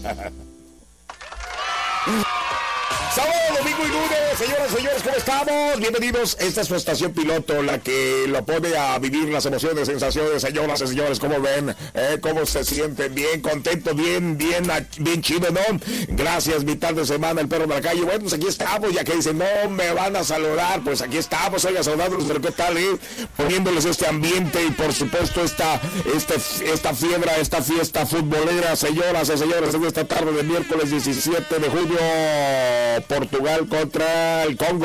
Sábado, domingo y lunes, señoras y señores, ¿cómo estamos? Bienvenidos. Esta es su estación piloto, la que lo pone a vivir las emociones, sensaciones, señoras y señores. ¿Cómo ven? ¿Cómo se sienten? Bien, contentos, bien chido, ¿no? Gracias, mitad de semana, el perro de la calle. Bueno, pues aquí estamos, ya que dicen, no me van a saludar, pues aquí estamos, oiga, saludándolos, pero ¿qué tal, poniéndoles este ambiente y, por supuesto, esta fiesta futbolera, señoras y señores, en esta tarde de miércoles 17 de julio. Portugal contra el Congo.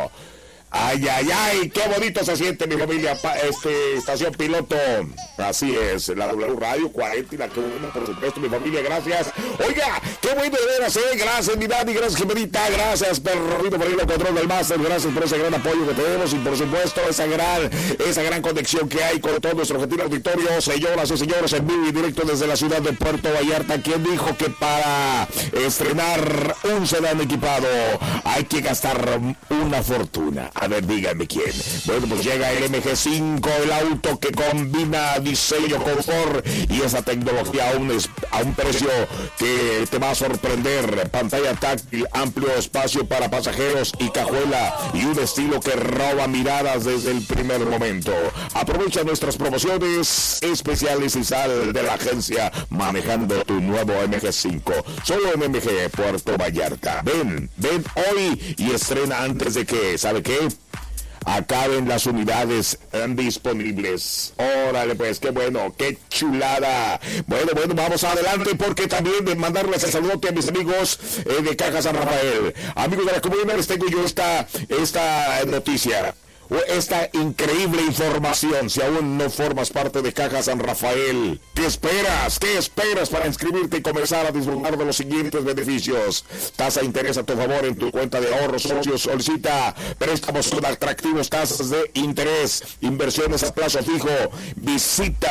Ay, qué bonito se siente, mi familia. Estación piloto. Así es, la W Radio 40 y la que una, por supuesto, mi familia, gracias. Oiga, qué bueno de veras, gracias, mi Dani, gracias, Jimenita, gracias, Perrito, por ir al control del máster, gracias por ese gran apoyo que tenemos y, por supuesto, esa gran conexión que hay con todo nuestro gentil auditorio. Señoras y señores, en vivo y directo desde la ciudad de Puerto Vallarta. ¿Quién dijo que para estrenar un sedán equipado hay que gastar una fortuna? A ver, díganme quién. Bueno, pues llega el MG5, el auto que combina diseño, confort y esa tecnología a un precio que te va a sorprender. Pantalla táctil, amplio espacio para pasajeros y cajuela y un estilo que roba miradas desde el primer momento. Aprovecha nuestras promociones especiales y sal de la agencia manejando tu nuevo MG5. Solo en MG Puerto Vallarta. Ven hoy y estrena antes de que, ¿sabe qué? Acaben las unidades disponibles. Órale, pues, qué bueno, qué chulada. Bueno, vamos adelante porque también de mandarles el saludote a mis amigos de Caja San Rafael. Amigos de la comunidad, les tengo yo esta noticia. Esta increíble información. Si aún no formas parte de Caja San Rafael, ¿qué esperas? ¿Qué esperas para inscribirte y comenzar a disfrutar de los siguientes beneficios? Tasa de interés a tu favor en tu cuenta de ahorros socios. Solicita préstamos con atractivos tasas de interés, inversiones a plazo fijo. Visita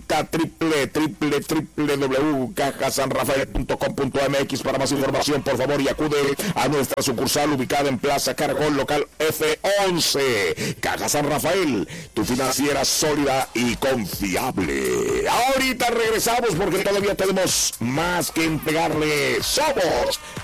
www.cajasanrafael.com.mx para más información, por favor, y acude a nuestra sucursal ubicada en Plaza Caracol, local F11. Caja San Rafael, tu financiera sólida y confiable. Ahorita regresamos porque todavía tenemos más que entregarle. Somos